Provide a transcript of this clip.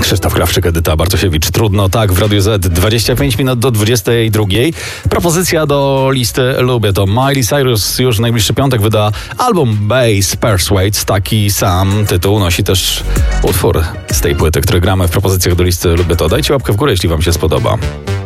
Krzysztof Krawczyk, Edyta Bartosiewicz. Trudno tak w Radiu Z. 25 minut do 22. Propozycja do listy Lubię to Miley Cyrus już w najbliższy piątek wyda album Bass Persuades. Taki sam tytuł nosi też utwór z tej płyty, który gramy w propozycjach do listy Lubię to. Dajcie łapkę w górę, jeśli wam się spodoba.